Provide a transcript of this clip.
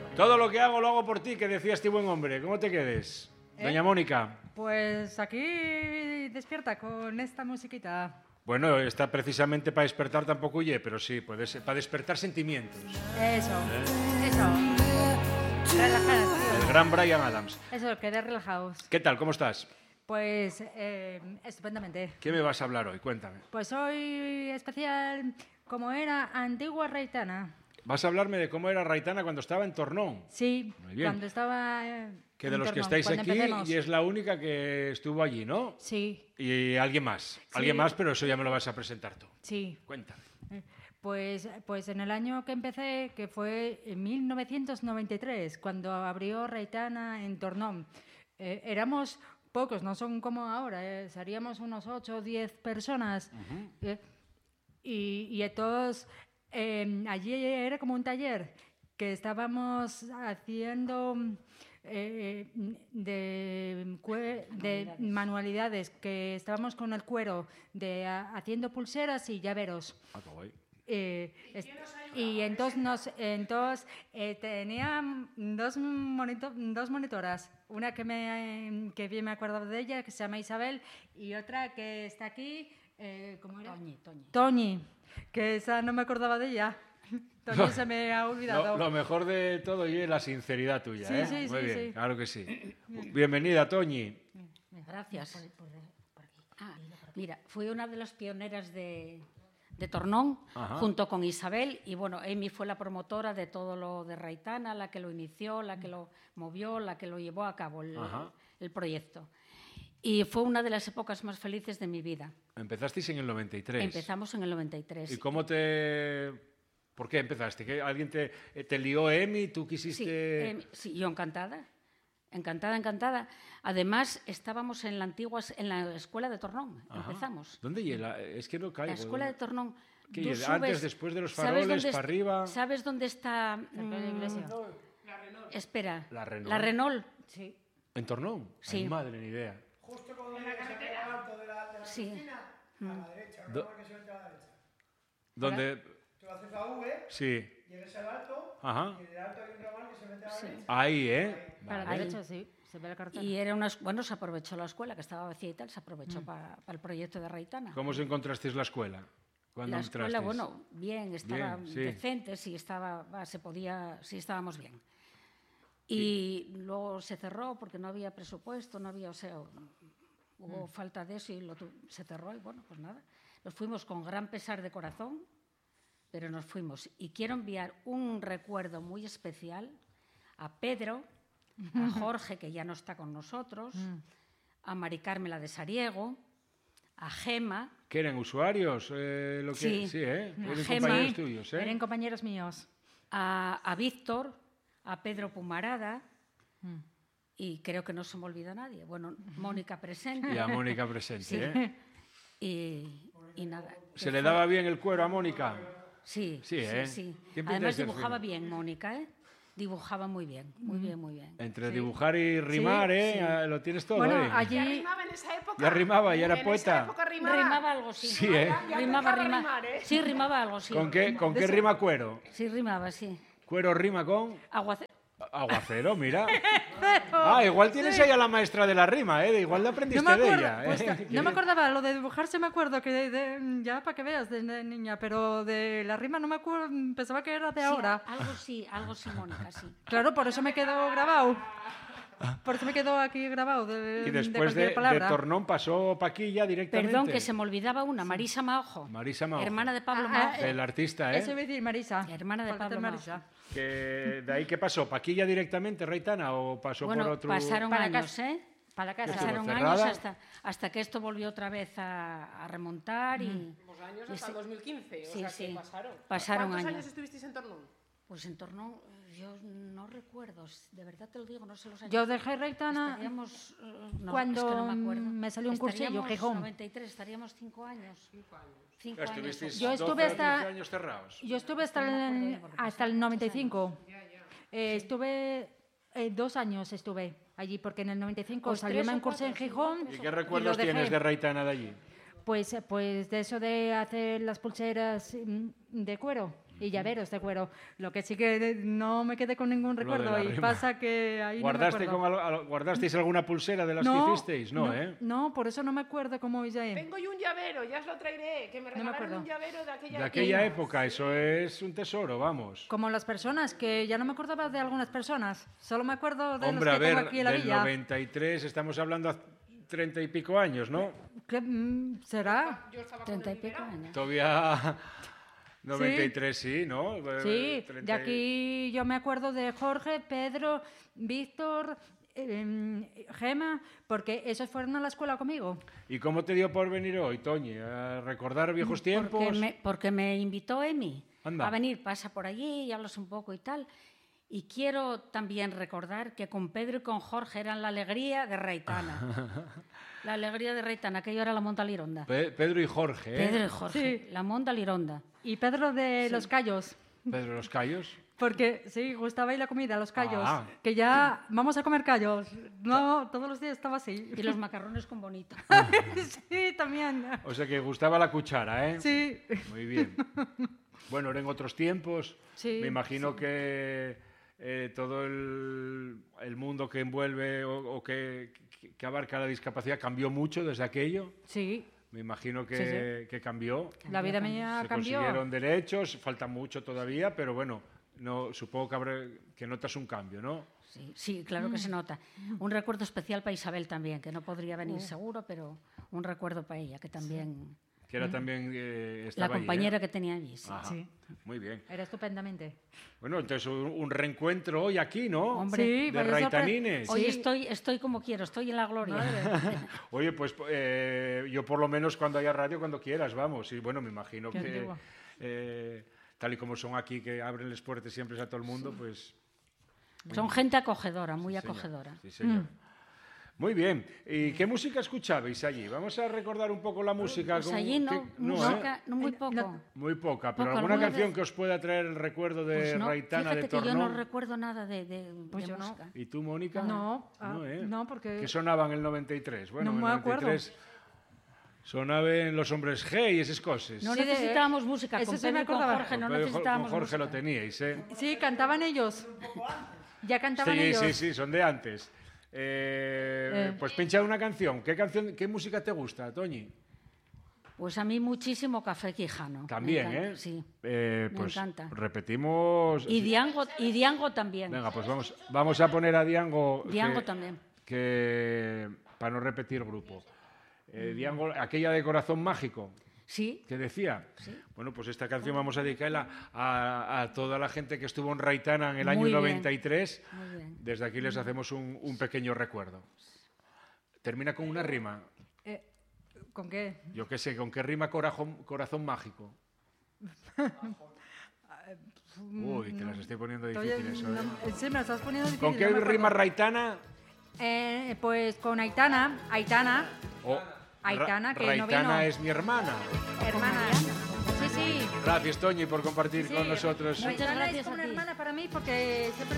Todo lo que hago lo hago por ti, que decía este buen hombre. ¿Cómo te quedes? Doña Mónica. Pues aquí despierta con esta musiquita. Bueno, está precisamente para despertar tampoco oye, pero sí, puede ser, para despertar sentimientos. Eso. Relajados, tío. El gran Bryan Adams. Eso, quedé relajados. ¿Qué tal? ¿Cómo estás? Pues estupendamente. ¿Qué me vas a hablar hoy? Cuéntame. Pues hoy especial como era antigua Reitana. Vas a hablarme de cómo era Reitana cuando estaba en Tornón. Sí, Muy bien. cuando estaba Que de los que Tornón, estáis cuando aquí empecemos. y es la única que estuvo allí, ¿no? Sí, Y alguien más. Alguien más, pero eso ya me lo vas a presentar tú. sí. Cuéntame. Pues en el año que empecé, que fue en 1993, cuando abrió Reitana en Tornón, éramos pocos, no son como ahora, seríamos unos 8 o 10 personas. Y todos, allí era como un taller que estábamos haciendo de manualidades, que estábamos con el cuero, haciendo pulseras y llaveros. Ah, qué guay. Y entonces tenía dos monitoras, una que bien me acuerdo de ella, que se llama Isabel, y otra que está aquí, ¿cómo era? Toñi, que esa no me acordaba de ella. Toñi se me ha olvidado. Lo mejor de todo y es la sinceridad tuya, Sí, ¿eh? sí, Muy sí, bien, sí. claro que sí. Bienvenida, Toñi. Gracias. Mira, fui una de las pioneras de Tornón, junto con Isabel, y bueno, Emi fue la promotora de todo lo de Reitana, la que lo inició, la que lo movió, la que lo llevó a cabo el proyecto. Y fue una de las épocas más felices de mi vida. Empezasteis en el 93. Empezamos en el 93. ¿Y cómo ¿Por qué empezaste? ¿Que alguien te lió Emi? ¿Tú quisiste...? Sí, yo encantada. Encantada. Además, estábamos en la escuela de Tornón. Empezamos. ¿Dónde llega? Es que no caigo. La escuela de Tornón. ¿Qué antes, después de los faroles, para arriba? ¿Sabes dónde está? Cerca de la iglesia. La Renault. Espera. La Renault. La Renault. Sí. ¿En Tornón? Sí. Ay, madre, ni idea. Justo cuando llegas al alto de la Sí. cocina, a la derecha, Do- normal que se mete a la derecha. ¿Dónde? Tú haces la V, Sí. llegas al alto, Ajá. y en el alto hay un ramal que se mete a la derecha. Ahí, ¿eh? Para la Ahí. derecha, sí, se ve la carretera. Y era bueno, se aprovechó la escuela, que estaba vacía y tal, se aprovechó para el proyecto de Reitana. ¿Cómo os encontrasteis la escuela? ¿Cuándo La escuela, entrasteis? bueno, bien, estaba Bien, sí. decente, sí, sí estábamos bien. Y luego se cerró porque no había presupuesto, no había, o sea, hubo falta de eso y se cerró y bueno, pues nada. Nos fuimos con gran pesar de corazón, pero nos fuimos. Y quiero enviar un recuerdo muy especial a Pedro, a Jorge, que ya no está con nosotros, a Mari Carmela de Sariego, a Gema. ¿Que eran usuarios? Sí. Sí, ¿eh? Eran Gema. compañeros tuyos, ¿eh? Eran compañeros míos. A Víctor, a Pedro Pumarada, y creo que no se me olvida nadie. Bueno, Mónica presente. Y a Mónica presente, Sí. ¿eh? Y nada. ¿Se le daba bien el cuero a Mónica? Sí, Sí, ¿eh? sí. ¿Qué pinta Además de ser dibujaba fino? bien Mónica, ¿eh? Dibujaba muy bien, muy bien. Entre Sí. dibujar y rimar, Sí, ¿eh? sí. Ah, lo tienes todo, Bueno, ¿eh? allí... ¿Ya rimaba en esa época? Ya rimaba, ya era En poeta. esa época rimaba. Rimaba algo, sí. Sí, ¿eh? Ya Rimaba, empezaba a rimar, ¿eh? Sí, rimaba algo, sí. ¿Con qué rima cuero? Sí, rimaba, sí. Cuero rima con Aguacero. mira. Ah, igual tienes ahí a la maestra de la rima, ¿eh? Igual la aprendiste No me de acuerdo, ella. pues, ¿eh? no Qué me bien. acordaba, lo de dibujarse me acuerdo, que ya para que veas, de niña, pero de la rima no me acuerdo, pensaba que era de ahora. Algo sí, Mónica, sí. Claro, por eso me quedó grabado. Por eso me quedó aquí grabado Y de después cualquier de palabra. Tornón pasó Paquilla directamente. Perdón, que se me olvidaba una, Marisa Maojo. Marisa Maojo. Hermana de Pablo Ah, Maojo. El artista, ¿eh? Eso iba a decir Marisa. Hermana de Falta Pablo Marisa. Que ¿De ahí qué pasó? ¿Paquilla directamente, Reitana, o pasó Bueno, por otro...? pasaron Para años, casa. ¿eh? Para la casa. Estuvo Pasaron cerrada. años hasta que esto volvió otra vez a remontar y Unos años hasta el 2015, o Sí, sea sí. que pasaron. Pasaron ¿Cuántos años. años estuvisteis en Tornón? pues en torno, yo no recuerdo, de verdad te lo digo, no sé los años. Yo dejé Reitana Estaríamos, no, cuando es que no me acuerdo. me salió un cursillo, Estaríamos Gijón. 93, estaríamos 5 años. 5 años. ¿Estuvisteis Yo 12 estuve o hasta- 15 años cerrados? Yo estuve hasta No me acuerdo el, bien, porque hasta el pasaron muchos 95. Estuve 2 años estuve allí, porque en el 95 Pues salió 3 o un curso en 4, sí, Gijón. ¿Y qué lo recuerdos dejé. tienes de Reitana de allí? Pues de eso de hacer las pulseras de cuero. y llaveros de cuero. Lo que sí que no me quedé con ningún Lo de recuerdo la y rima. pasa que ahí no me acuerdo. ¿Guardasteis alguna pulsera de las que hicisteis? No, ¿eh? No, por eso no me acuerdo cómo hice. Tengo yo un llavero, ya os lo traeré, que me me regalaron acuerdo. un llavero de aquella De aquella época, eso es un tesoro, vamos. Como las personas, que ya no me acordaba de algunas personas. Solo me acuerdo de Hombre, a los que tengo ver, aquí en la del villa. 93, estamos hablando hace 30 y pico años, ¿no? ¿Será? Yo estaba con 30 y el pico liberado. años. Todavía 93 sí, ¿no? Sí, 30 de aquí yo me acuerdo de Jorge, Pedro, Víctor, Gema, porque esos fueron a la escuela conmigo. ¿Y cómo te dio por venir hoy, Toñi? ¿A recordar viejos tiempos? Porque me invitó Emi Anda. a venir, pasa por allí y hablas un poco y tal. Y quiero también recordar que con Pedro y con Jorge eran la alegría de Raitana. La alegría de Raitana, aquello era la Monta Lironda. Pedro y Jorge, ¿eh? Pedro y Jorge, la Monta Lironda. Y Pedro de Los Cayos, Pedro los Cayos. porque sí, gustaba ir la comida, los callos. Ah. Que ya vamos a comer callos. No, todos los días estaba así. Y los macarrones con bonito. Sí, también. O sea que gustaba la cuchara, ¿eh? Sí. Muy bien. Bueno, eran otros tiempos. Sí, Me imagino que todo el mundo que envuelve o que abarca la discapacidad cambió mucho desde aquello. Sí, Me imagino que cambió. la vida mía Se cambió. consiguieron derechos, falta mucho todavía, pero bueno, no, supongo que notas un cambio, ¿no? Sí, sí, claro que se nota. Un recuerdo especial para Isabel también, que no podría venir seguro, pero un recuerdo para ella, que también... Que era también La estaba allí, ¿eh? compañera que tenía allí, sí. Ajá, Sí. muy bien. Era estupendamente. Bueno, entonces un reencuentro hoy aquí, ¿no? Hombre, Sí, de pues eso Raitanines. Sí. Hoy estoy como quiero, estoy en la gloria. Oye, pues yo por lo menos cuando haya radio, cuando quieras, vamos. Y bueno, me imagino Qué que antigua. tal y como son aquí, que abren las puertas siempre a todo el mundo, pues... Son gente acogedora, muy sí, señor. acogedora. Sí, señor. Muy bien. ¿Y qué música escuchabais allí? Vamos a recordar un poco la música. Pues allí no, música, no muy poco. no. Muy poca, pero Poco, ¿alguna alguna canción vez. que os pueda traer el recuerdo de Pues no, Raitana, de fíjate que yo Tornón? no recuerdo nada de Pues yo no. música. ¿Y tú, Mónica? No, ¿eh? no, porque... ¿Qué sonaba en el 93? Bueno, No en me el acuerdo. 93 sonaban Los Hombres G y esas cosas. No Sí, necesitábamos música, eso con sí me Pedro y con acordaba. Jorge no Con necesitábamos Jorge lo música. teníais, ¿eh? Sí, cantaban ellos. Ya cantaban Sí, ellos. sí, son de antes. Pues pincha una canción. ¿Qué música te gusta, Toñi? Pues a mí muchísimo Café Quijano. También, Me encanta, ¿eh? Sí. Pues encanta. repetimos. Y Diango también. Venga, pues vamos a poner a Diango. Diango también. Que para no repetir grupo. Diango, aquella de Corazón Mágico. Sí, ¿Qué decía? Bueno, pues esta canción vamos a dedicarla a toda la gente que estuvo en Raitana en el año Muy bien. 93. muy bien. Desde aquí les hacemos un pequeño recuerdo. Termina con una rima. ¿Con qué? Yo qué sé, ¿con qué rima corazón mágico? Uy, te las estoy poniendo difíciles. ¿eh? Sí, me lo estás poniendo difícil. ¿Con qué no me acuerdo. rima Raitana? Pues con Aitana, O Aitana, que no Raitana vino. es mi hermana. hermana. Sí, sí. Gracias, Toñi, por compartir Sí. con nosotros. Muchas Aitana gracias es como a una ti. hermana para mí porque siempre